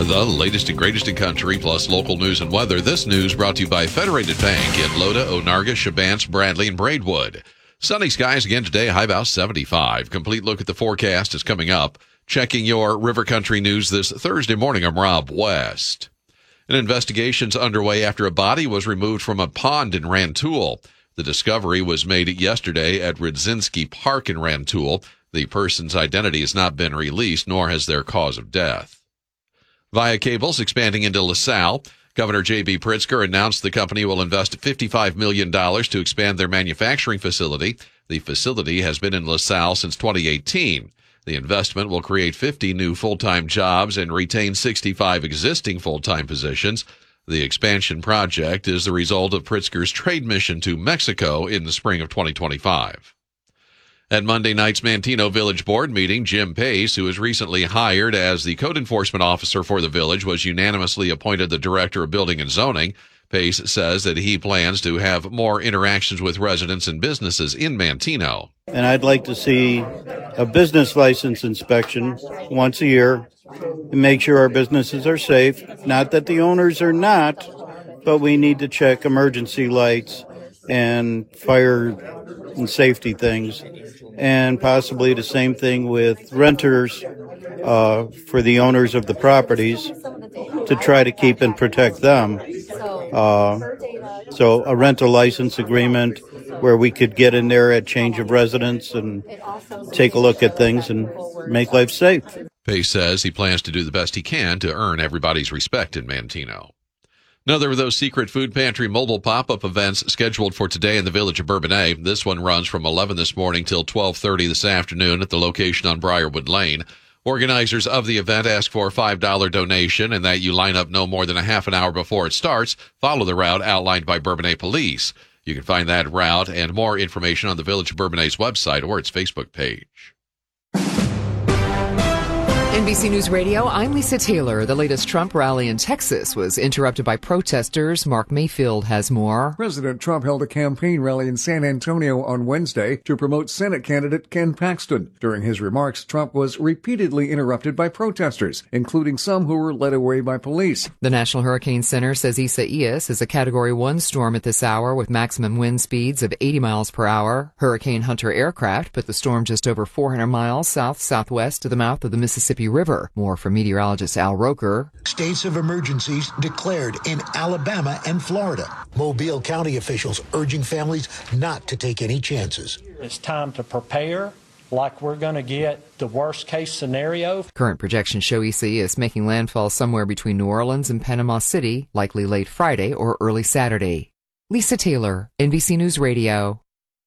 The latest and greatest in country, plus local news and weather. This news brought to you by Federated Bank in Loda, Onarga, Shabance, Bradley, and Braidwood. Sunny skies again today, high about 75. Complete look at the forecast is coming up. Checking your River Country news this Thursday morning, I'm Rob West. An investigation's underway after a body was removed from a pond in Rantoul. The discovery was made yesterday at Rudzinski Park in Rantoul. The person's identity has not been released, nor has their cause of death. Via Cable's expanding into LaSalle. Governor J.B. Pritzker announced the company will invest $55 million to expand their manufacturing facility. The facility has been in LaSalle since 2018. The investment will create 50 new full-time jobs and retain 65 existing full-time positions. The expansion project is the result of Pritzker's trade mission to Mexico in the spring of 2025. At Monday night's Manteno Village Board meeting, Jim Pace, who was recently hired as the code enforcement officer for the village, was unanimously appointed the director of building and zoning. Pace says that he plans to have more interactions with residents and businesses in Manteno. And I'd like to see a business license inspection once a year and make sure our businesses are safe. Not that the owners are not, but we need to check emergency lights and fire and safety things. And possibly the same thing with renters for the owners of the properties to try to keep and protect them. So a rental license agreement where we could get in there at change of residence and take a look at things and make life safe. Pace says he plans to do the best he can to earn everybody's respect in Manteno. Another of those secret food pantry mobile pop-up events scheduled for today in the village of Bourbonnais. This one runs from 11 this morning till 12:30 this afternoon at the location on Briarwood Lane. Organizers of the event ask for a $5 donation and that you line up no more than a half an hour before it starts. Follow the route outlined by Bourbonnais Police. You can find that route and more information on the Village of Bourbonnais website or its Facebook page. NBC News Radio, I'm Lisa Taylor. The latest Trump rally in Texas was interrupted by protesters. Mark Mayfield has more. President Trump held a campaign rally in San Antonio on Wednesday to promote Senate candidate Ken Paxton. During his remarks, Trump was repeatedly interrupted by protesters, including some who were led away by police. The National Hurricane Center says Isaias is a Category 1 storm at this hour with maximum wind speeds of 80 miles per hour. Hurricane Hunter aircraft put the storm just over 400 miles south-southwest to the mouth of the Mississippi River. More from meteorologist Al Roker. States of emergencies declared in Alabama and Florida. Mobile County officials urging families not to take any chances. It's time to prepare like we're going to get the worst case scenario. Current projections show Isaias making landfall somewhere between New Orleans and Panama City, likely late Friday or early Saturday. Lisa Taylor, NBC News Radio.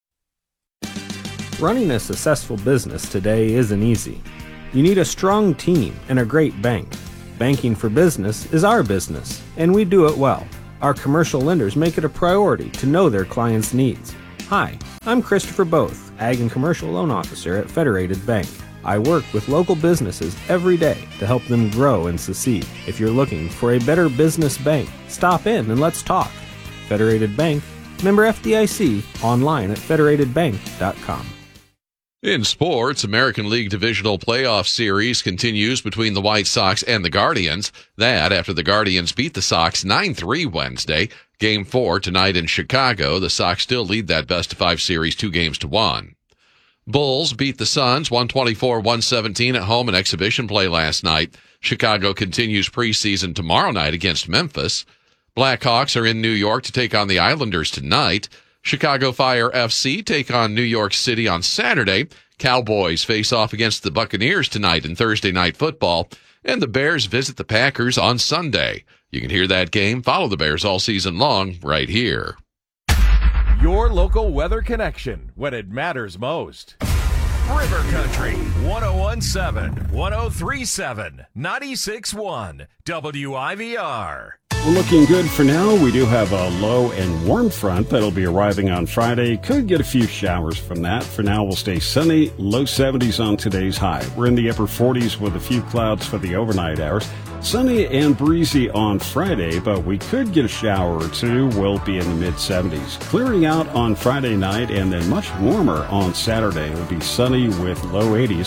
Running a successful business today isn't easy. You need a strong team and a great bank. Banking for business is our business, and we do it well. Our commercial lenders make it a priority to know their clients' needs. Hi, I'm Christopher Both, Ag and Commercial Loan Officer at Federated Bank. I work with local businesses every day to help them grow and succeed. If you're looking for a better business bank, stop in and let's talk. Federated Bank, member FDIC, online at federatedbank.com. In sports, American League Divisional Playoff Series continues between the White Sox and the Guardians. That after the Guardians beat the Sox 9-3 Wednesday. Game 4 tonight in Chicago. The Sox still lead that best-of-5 series 2-1. Bulls beat the Suns 124-117 at home in exhibition play last night. Chicago continues preseason tomorrow night against Memphis. Blackhawks are in New York to take on the Islanders tonight. Chicago Fire FC take on New York City on Saturday. Cowboys face off against the Buccaneers tonight in Thursday Night Football. And the Bears visit the Packers on Sunday. You can hear that game, follow the Bears all season long, right here. Your local weather connection when it matters most. River Country, 101.7, 103.7, 96.1, WIVR. We're looking good for now. We do have a low and warm front that'll be arriving on Friday. Could get a few showers from that. For now, we'll stay sunny, low 70s on today's high. We're in the upper 40s with a few clouds for the overnight hours. Sunny and breezy on Friday, but we could get a shower or two. We'll be in the mid-70s. Clearing out on Friday night and then much warmer on Saturday. It'll be sunny with low 80s.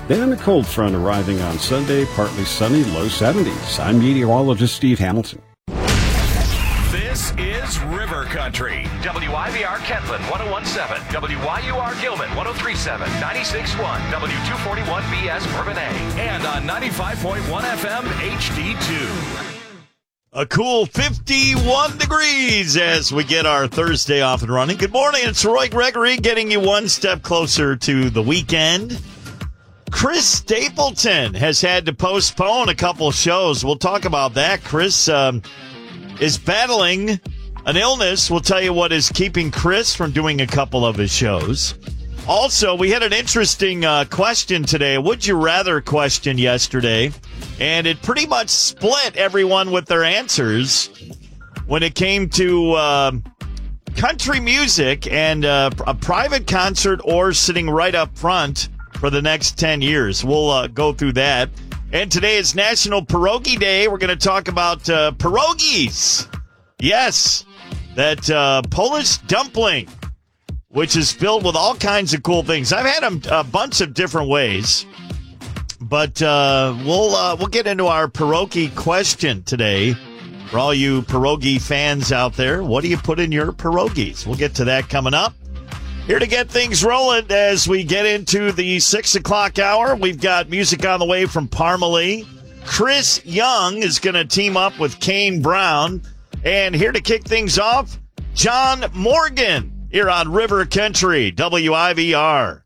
Then a cold front arriving on Sunday, partly sunny, low 70s. I'm meteorologist Steve Hamilton. This is River Country. WIVR Kentland 101.7, WYUR Gilman 103.7, 96.1, W241BS Bourbonnais, and on 95.1 FM HD2. A cool 51 degrees as we get our Thursday off and running. Good morning, it's Roy Gregory getting you one step closer to the weekend. Chris Stapleton has had to postpone a couple shows. We'll talk about that. Chris is battling an illness. We'll tell you what is keeping Chris from doing a couple of his shows. Also, we had an interesting question today, a would you rather question yesterday, and it pretty much split everyone with their answers when it came to country music and a private concert or sitting right up front for the next 10 years. We'll go through that. And today is National Pierogi Day. We're going to talk about pierogies. Yes, that Polish dumpling, which is filled with all kinds of cool things. I've had them a bunch of different ways, but we'll get into our pierogi question today. For all you pierogi fans out there, what do you put in your pierogies? We'll get to that coming up. Here to get things rolling as we get into the 6 o'clock hour. We've got music on the way from Parmalee. Chris Young is going to team up with Kane Brown. And here to kick things off, John Morgan here on River Country, WIVR.